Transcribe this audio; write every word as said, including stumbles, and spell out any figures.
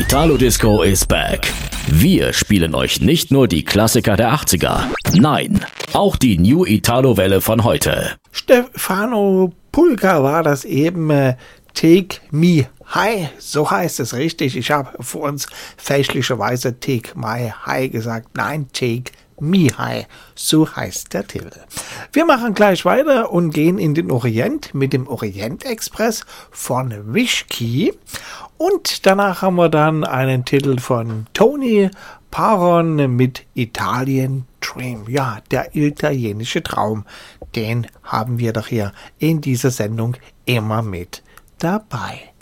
Italo Disco is back. Wir spielen euch nicht nur die Klassiker der achtziger, nein, auch die New Italo-Welle von heute. Stefano Pulga war das eben. Äh, Take Me High, so heißt es richtig. Ich habe vor uns fälschlicherweise Take My High gesagt. Nein, Take Me High, so heißt der Titel. Wir machen gleich weiter und gehen in den Orient mit dem Orient Express von Wishkey. Und danach haben wir dann einen Titel von Tony Paron mit Italian Dream. Ja, der italienische Traum, den haben wir doch hier in dieser Sendung immer mit dabei.